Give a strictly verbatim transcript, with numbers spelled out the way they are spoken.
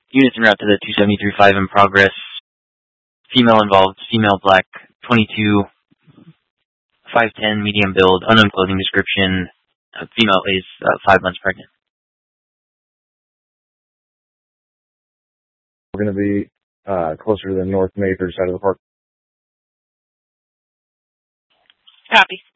Units en route to the two seventy-three five in progress. Female involved, female black, twenty-two, five ten, medium build, unknown clothing description. Uh, female is uh, five months pregnant. We're going to be uh, closer to the North Mather side of the park. Copy.